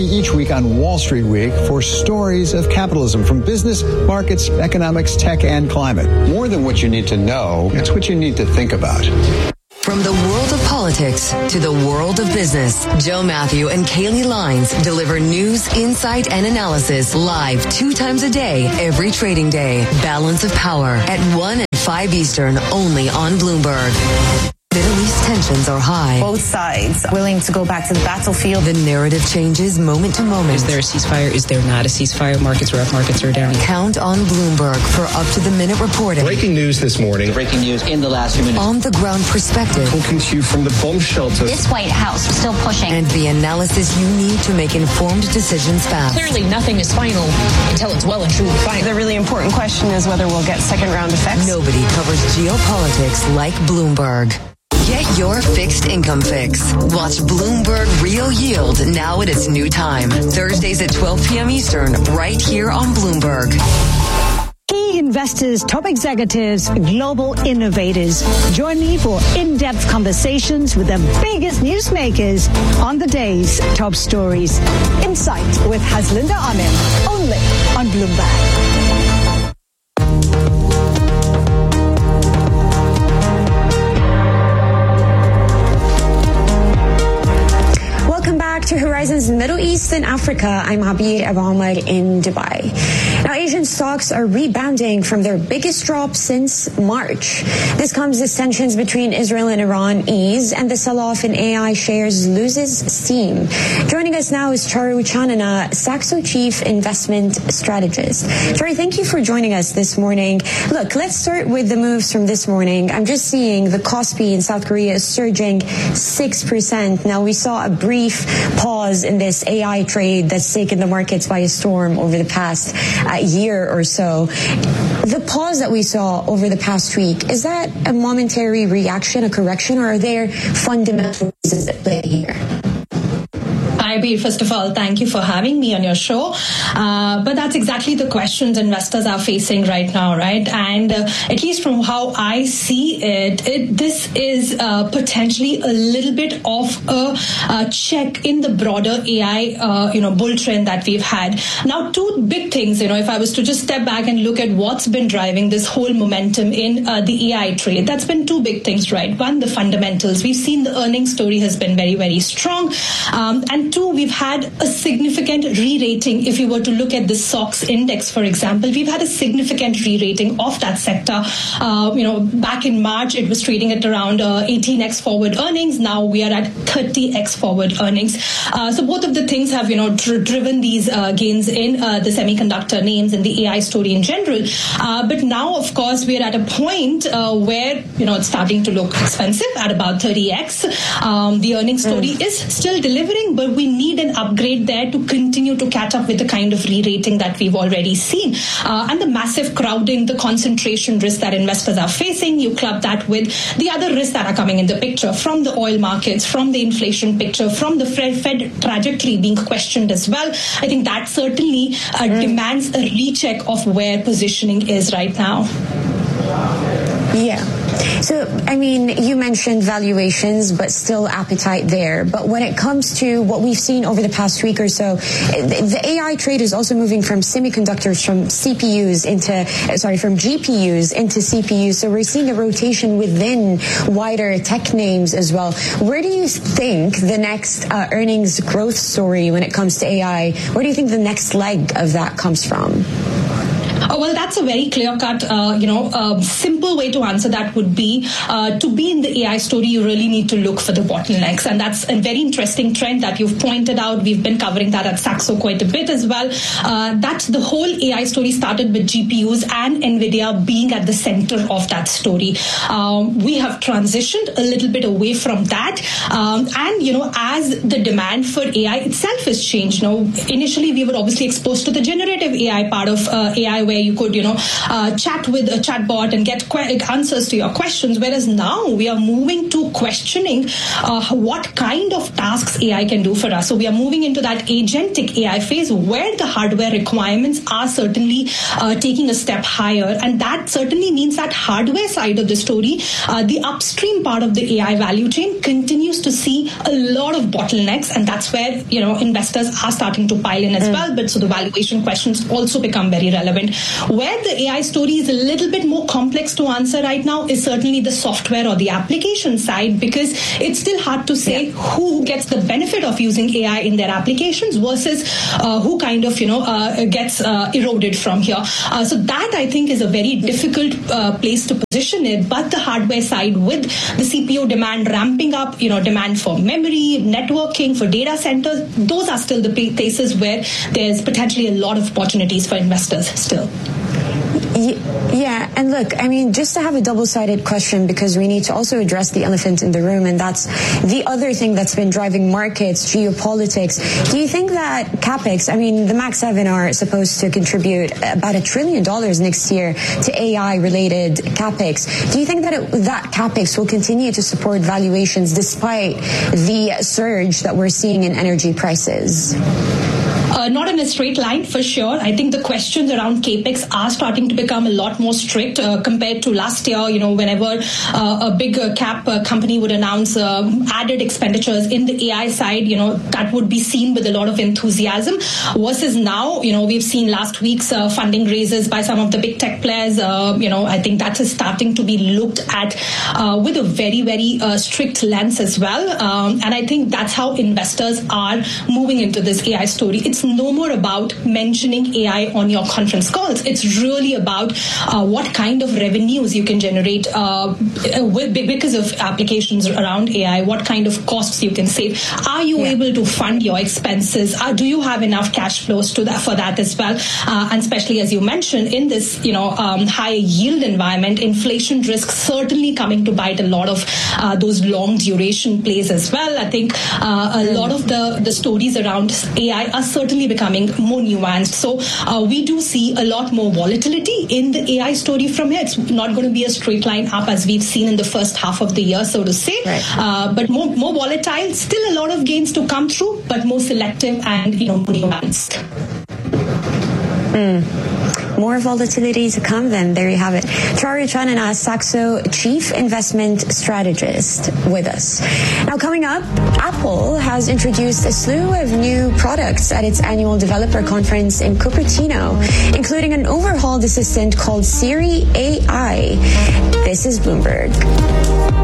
each week on Wall Street Week for stories of capitalism from business, markets, economics, tech, and climate. More than what you need to know, it's what you need to think about. From the world of politics to the world of business, Joe Matthew and Kaylee Lines deliver news, insight, and analysis live 2 times a day, every trading day. Balance of Power at 1 and 5 Eastern, only on Bloomberg. Middle East tensions are high. Both sides willing to go back to the battlefield. The narrative changes moment to moment. Is there a ceasefire? Is there not a ceasefire? Markets are up, markets are down. Count on Bloomberg for up-to-the-minute reporting. Breaking news this morning. Breaking news in the last few minutes. On-the-ground perspective. Talking to you from the bomb shelter. This White House still pushing. And the analysis you need to make informed decisions fast. Clearly, nothing is final until it's well and truly final. The really important question is whether we'll get second-round effects. Nobody covers geopolitics like Bloomberg. Get your fixed income fix. Watch Bloomberg Real Yield now at its new time. Thursdays at 12 p.m. Eastern, right here on Bloomberg. Key investors, top executives, global innovators. Join me for in-depth conversations with the biggest newsmakers on the day's top stories. Insight with Haslinda Amin, only on Bloomberg. To Horizons Middle East and Africa, I'm Abir Abahmad in Dubai. Now, Asian stocks are rebounding from their biggest drop since March. This comes as tensions between Israel and Iran ease and the sell-off in AI shares loses steam. Joining us now is Charu Chanana, Saxo Chief Investment Strategist. Charu, thank you for joining us this morning. Look, let's start with the moves from this morning. I'm just seeing the Kospi in South Korea is surging 6%. Now, we saw a brief pause in this AI trade that's taken the markets by a storm over the past year or so. The pause that we saw over the past week, is that a momentary reaction, a correction, or are there fundamental reasons at play here? Hi, Bir. First of all, thank you for having me on your show. But that's exactly the questions investors are facing right now, right? And at least from how I see it, this is potentially a little bit of a check in the broader AI, bull trend that we've had. Now, 2 big things, if I was to just step back and look at what's been driving this whole momentum in the AI trade, that's been 2 big things, right? One, the fundamentals. We've seen the earnings story has been very, very strong. And 2, we've had a significant re-rating. If you were to look at the SOX index, for example, we've had a significant re-rating of that sector. Back in March, it was trading at around 18x forward earnings. Now we are at 30x forward earnings. So both of the things have, driven these gains in the semiconductor names and the AI story in general. But now, of course, we are at a point where, it's starting to look expensive at about 30x. The earnings story is still delivering, but we need an upgrade there to continue to catch up with the kind of re-rating that we've already seen. And the massive crowding, the concentration risk that investors are facing, you club that with the other risks that are coming in the picture from the oil markets, from the inflation picture, from the Fed trajectory being questioned as well. I think that certainly demands a recheck of where positioning is right now. Yeah. So, you mentioned valuations, but still appetite there. But when it comes to what we've seen over the past week or so, the AI trade is also moving from semiconductors, from GPUs into CPUs. So we're seeing a rotation within wider tech names as well. Where do you think the next earnings growth story when it comes to AI, where do you think the next leg of that comes from? Well, that's a very clear-cut, simple way to answer that would be to be in the AI story, you really need to look for the bottlenecks. And that's a very interesting trend that you've pointed out. We've been covering that at Saxo quite a bit as well. That the whole AI story started with GPUs and NVIDIA being at the center of that story. We have transitioned a little bit away from that. As the demand for AI itself has changed. Initially, we were obviously exposed to the generative AI part of AI, where you could, chat with a chatbot and get answers to your questions. Whereas now we are moving to questioning what kind of tasks AI can do for us. So we are moving into that agentic AI phase where the hardware requirements are certainly taking a step higher. And that certainly means that hardware side of the story, the upstream part of the AI value chain continues to see a lot of bottlenecks. And that's where, investors are starting to pile in as well. But so the valuation questions also become very relevant. Where the AI story is a little bit more complex to answer right now is certainly the software or the application side, because it's still hard to say who gets the benefit of using AI in their applications versus who kind of, gets eroded from here. So that, I think, is a very difficult place to position it. But the hardware side, with the CPU demand ramping up, demand for memory, networking, for data centers, those are still the places where there's potentially a lot of opportunities for investors still. Yeah, and look, just to have a double-sided question, because we need to also address the elephant in the room, and that's the other thing that's been driving markets, geopolitics. Do you think that CapEx, the Mag 7 are supposed to contribute about $1 trillion next year to AI-related CapEx. Do you think that that CapEx will continue to support valuations despite the surge that we're seeing in energy prices? Not in a straight line, for sure. I think the questions around CapEx are starting to become a lot more strict compared to last year. Whenever a big cap company would announce added expenditures in the AI side, that would be seen with a lot of enthusiasm. Versus now, we've seen last week's funding raises by some of the big tech players. I think that is starting to be looked at with a very, very strict lens as well. And I think that's how investors are moving into this AI story. It's no more about mentioning AI on your conference calls. It's really about what kind of revenues you can generate because of applications around AI, what kind of costs you can save. Are you able to fund your expenses? Do you have enough cash flows for that as well? And especially, as you mentioned, in this high yield environment, inflation risk certainly coming to bite a lot of those long duration plays as well. I think a lot of the stories around AI are certainly becoming more nuanced. So we do see a lot more volatility in the AI story from here. It's not going to be a straight line up as we've seen in the first half of the year, so to say. Right. But more volatile, still a lot of gains to come through, but more selective and more nuanced. More volatility to come then. There you have it. Charu Chanana, Saxo Chief Investment Strategist with us. Now coming up, Apple has introduced a slew of new products at its annual developer conference in Cupertino, including an overhauled assistant called Siri AI. This is Bloomberg.